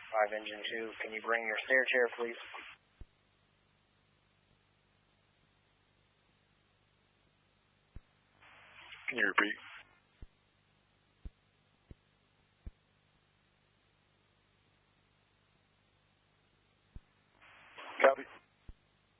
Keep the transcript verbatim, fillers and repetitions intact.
five, engine two. Can you bring your stair chair, please? Can you repeat?